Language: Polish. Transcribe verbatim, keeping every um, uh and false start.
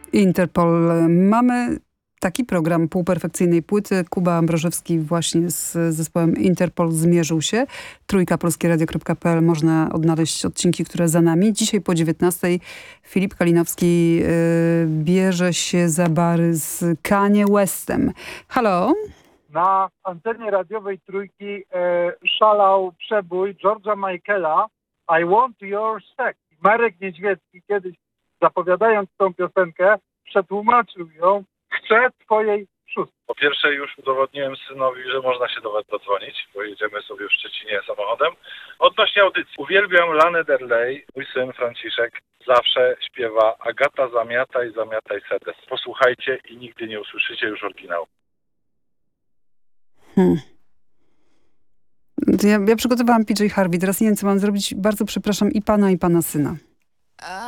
Interpol. Mamy taki program półperfekcyjnej płyty. Kuba Ambrożewski właśnie z zespołem Interpol zmierzył się. Trójka polskieradio kropka p l. Można odnaleźć odcinki, które za nami. Dzisiaj po dziewiętnastej Filip Kalinowski yy, bierze się za bary z Kanye Westem. Halo? Na antenie radiowej Trójki e, szalał przebój George'a Michaela I Want Your Sex. Marek Niedźwiecki kiedyś, zapowiadając tą piosenkę, przetłumaczył ją: chcę twojej szóstki. Po pierwsze już udowodniłem synowi, że można się do was dodzwonić, bo jedziemy sobie w Szczecinie samochodem. Odnośnie audycji. Uwielbiam Lanę Del Rey. Mój syn Franciszek zawsze śpiewa Agata zamiataj, zamiataj sedes. Posłuchajcie i nigdy nie usłyszycie już oryginału. Hmm. Ja, ja przygotowałam P J Harvey. Teraz nie wiem, co mam zrobić. Bardzo przepraszam i pana, i pana syna.